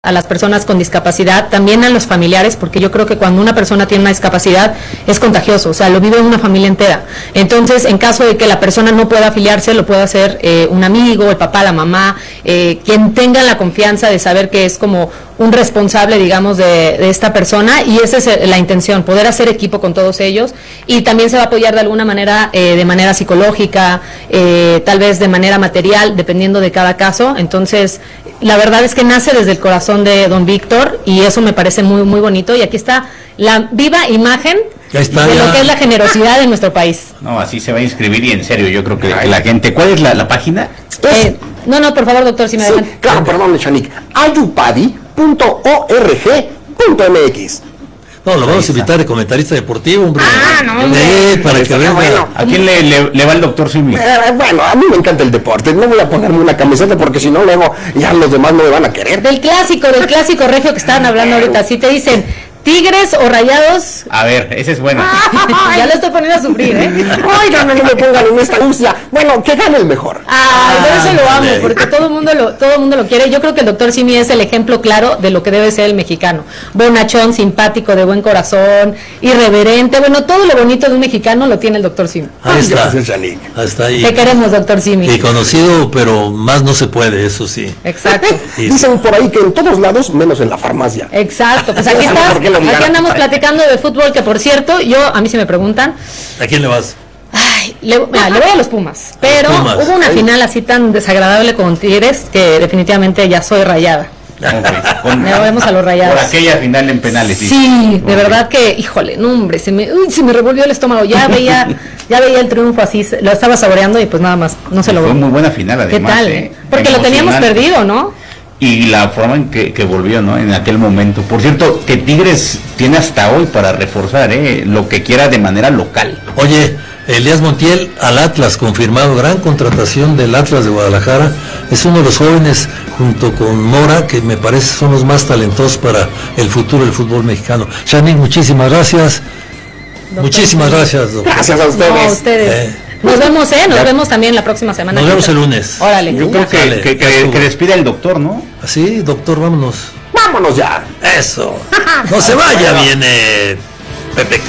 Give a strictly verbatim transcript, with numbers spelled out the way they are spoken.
a las personas con discapacidad, también a los familiares, porque yo creo que cuando una persona tiene una discapacidad es contagioso, o sea, lo vive una familia entera. Entonces, en caso de que la persona no pueda afiliarse, lo puede hacer eh, un amigo, el papá, la mamá, eh, quien tenga la confianza de saber que es como un responsable, digamos, de, de esta persona, y esa es la intención, poder hacer equipo con todos ellos, y también se va a apoyar de alguna manera, eh, de manera psicológica, eh, tal vez de manera material, dependiendo de cada caso. Entonces, la verdad es que nace desde el corazón de don Víctor, y eso me parece muy, muy bonito, y aquí está la viva imagen está, de ya. lo que es la generosidad de nuestro país. No, así se va a inscribir, y en serio, yo creo que la gente... ¿Cuál es la, la página? Eh, no, no, por favor, doctor, si me sí, dejan. claro, perdón, Chanik. ayupadi punto org punto mx. No, lo vamos a invitar de comentarista deportivo, hombre. Ah, no, hombre. Eh, para que venga. Bueno. ¿A quién le, le, le va el doctor Simi? Eh, bueno, a mí me encanta el deporte. No voy a ponerme una camiseta porque si no, luego ya los demás no me van a querer. Del clásico, del clásico regio que estaban hablando ahorita, si te dicen Tigres o Rayados, A ver, ese es bueno. ya lo estoy poniendo a sufrir, ¿eh? Ay, no, no, no me pongan en esta angustia. Bueno, que gane el mejor. Ay, por eso lo amo, Ándale. porque todo el mundo lo, todo el mundo lo quiere. Yo creo que el doctor Simi es el ejemplo claro de lo que debe ser el mexicano. Bonachón, simpático, de buen corazón, irreverente. Bueno, todo lo bonito de un mexicano lo tiene el doctor Simi. Ahí está. Gracias, Chanik. Ahí está ahí. Te queremos, doctor Simi. Y conocido, pero más no se puede, eso sí. Exacto. Y- Dicen por ahí que en todos lados, menos en la farmacia. Exacto, pues aquí No sé estás, por qué lo aquí digan. andamos platicando de fútbol, que por cierto, yo, a mí se me preguntan, ¿A quién le vas? ay, le, mira, le voy a los Pumas, pero Pumas. hubo una Ay. final así tan desagradable con Tigres que definitivamente ya soy rayada. Ok, con- Le vamos a los Rayados. Por aquella final en penales. Sí, de Ok. verdad que, híjole, no hombre, se me, uy, se me revolvió el estómago, ya veía, ya veía el triunfo así, se- lo estaba saboreando y pues nada más, no se Fue logró. muy buena final, ¿Qué además. tal? ¿eh? eh? Porque lo teníamos Emocionante. perdido, ¿no? Y la forma en que, que volvió, ¿no? En aquel momento. Por cierto, que Tigres tiene hasta hoy para reforzar, ¿eh? Lo que quiera de manera local. Oye, Elías Montiel al Atlas, confirmado, gran contratación del Atlas de Guadalajara. Es uno de los jóvenes, junto con Mora, que me parece son los más talentosos para el futuro del fútbol mexicano. Chanik, muchísimas gracias. Doctor Muchísimas Simi. gracias, doctor. Gracias a ustedes. No, a ustedes. Eh. Nos vemos, ¿eh? Nos Ya. vemos también la próxima semana. Nos vemos el lunes. Órale. Yo creo que, Dale, que, ya que, estuvo. que despida el doctor, ¿no? Así, doctor, vámonos. Vámonos ya. Eso. No se vaya, viene Pepe K.